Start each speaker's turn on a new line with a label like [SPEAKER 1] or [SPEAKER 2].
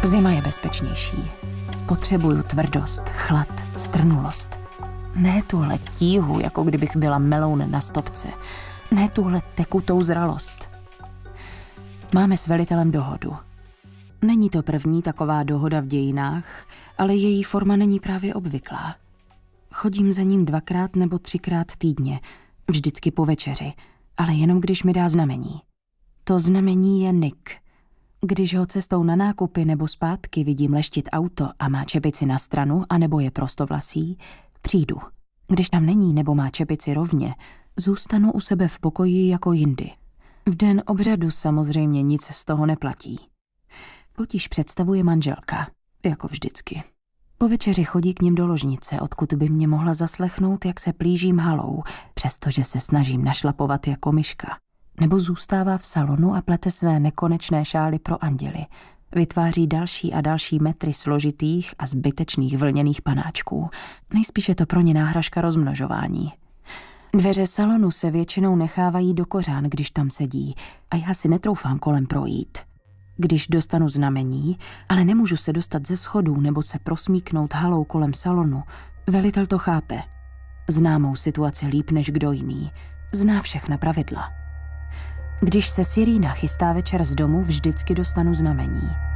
[SPEAKER 1] Zima je bezpečnější. Potřebuju tvrdost, chlad, strnulost. Ne tuhle tíhu, jako kdybych byla meloun na stopce. Ne tuhle tekutou zralost. Máme s velitelem dohodu. Není to první taková dohoda v dějinách, ale její forma není právě obvyklá. Chodím za ním 2x nebo 3x týdně, vždycky po večeři, ale jenom když mi dá znamení. To znamení je Nick. Když ho cestou na nákupy nebo zpátky vidím leštit auto a má čepici na stranu, anebo je prostovlasý, přijdu. Když tam není nebo má čepici rovně, zůstanu u sebe v pokoji jako jindy. V den obřadu samozřejmě nic z toho neplatí. Potíž představuje manželka, jako vždycky. Po večeři chodí k nim do ložnice, odkud by mě mohla zaslechnout, jak se plížím halou, přestože se snažím našlapovat jako myška. Nebo zůstává v salonu a plete své nekonečné šály pro anděly. Vytváří další a další metry složitých a zbytečných vlněných panáčků. Nejspíš je to pro ně náhražka rozmnožování. Dveře salonu se většinou nechávají do kořán, když tam sedí, a já si netroufám kolem projít. Když dostanu znamení, ale nemůžu se dostat ze schodů nebo se prosmíknout halou kolem salonu, velitel to chápe. Zná mou situaci líp než kdo jiný. Zná všechna pravidla. Když se Sirína chystá večer z domu, vždycky dostanu znamení.